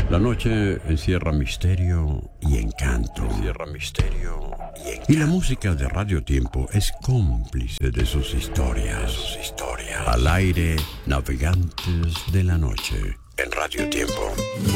La noche encierra misterio y encanto. Y la música de Radio Tiempo es cómplice de sus historias. Al aire, navegantes de la noche. En Radio Tiempo.